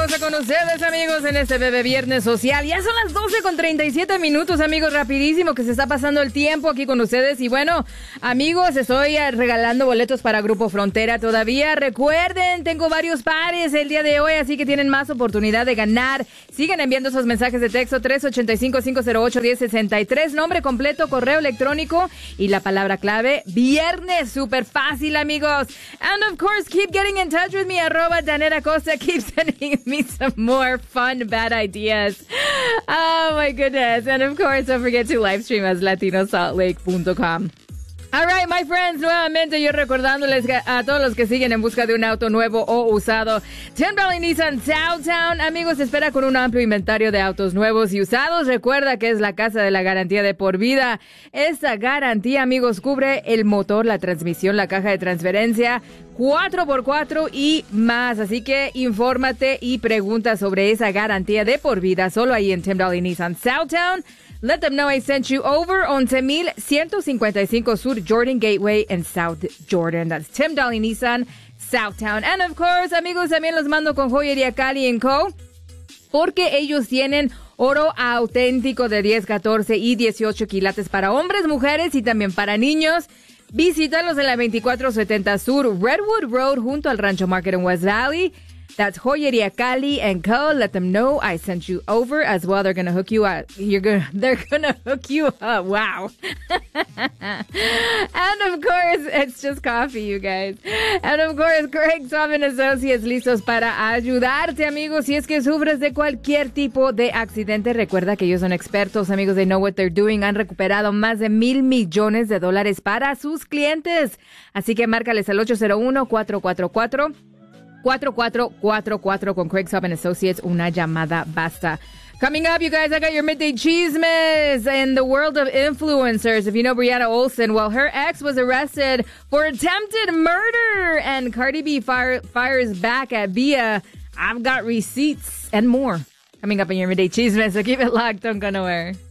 regreso con ustedes, amigos, en este Bebé Viernes Social. Ya son las 12:37, amigos, rapidísimo que se está pasando el tiempo aquí con ustedes. Y bueno, amigos, estoy regalando boletos para Grupo Frontera todavía. Recuerden, tengo varios pares el día de hoy, así que tienen más oportunidad de ganar. Sigan enviando esos mensajes de texto 385-508-1063, nombre completo, correo electrónico y la palabra clave viernes. Súper fácil, amigos. And of course, keep getting in touch with me, @Danera Costa. Keep sending me some more fun, bad ideas. Oh my goodness. And of course, don't forget to live stream as latinosaltlake.com. All right, my friends, nuevamente yo recordándoles a todos los que siguen en busca de un auto nuevo o usado, Tim Dahle Nissan Southtown, amigos, espera con un amplio inventario de autos nuevos y usados. Recuerda que es la casa de la garantía de por vida. Esta garantía, amigos, cubre el motor, la transmisión, la caja de transferencia, 4x4 y más. Así que infórmate y pregunta sobre esa garantía de por vida solo ahí en Tim Dahle Nissan Southtown. Let them know I sent you over 11,155 Sur Jordan Gateway in South Jordan. That's Tim Dahle Nissan Southtown. And of course, amigos, también los mando con Joyería Cali & Co. Porque ellos tienen oro auténtico de 10, 14 y 18 quilates para hombres, mujeres y también para niños. Visítalos en la 2470 Sur Redwood Road junto al Rancho Market en West Valley. That's Joyería Cali & Co. Let them know I sent you over as well. They're going to hook you up. They're going to hook you up. Wow. And of course, it's just coffee, you guys. And of course, Craig Swain Associates, listos para ayudarte, amigos. Si es que sufres de cualquier tipo de accidente, recuerda que ellos son expertos, amigos. They know what they're doing. Han recuperado más de $1,000 millones para sus clientes. Así que márcales al 801-444-4444 con Craig Swain Associates. Una llamada basta. Coming up, you guys, I got your midday chismes in the world of influencers. If you know Brianna Olsen, well, her ex was arrested for attempted murder. And Cardi B fires back at Via. I've got receipts and more. Coming up in your midday chismes, so keep it locked. Don't go nowhere.